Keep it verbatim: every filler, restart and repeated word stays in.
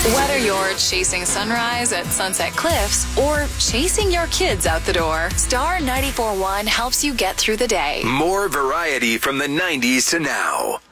Whether you're chasing sunrise at Sunset Cliffs or chasing your kids out the door, Star ninety-four point one helps you get through the day. More variety from the nineties to now.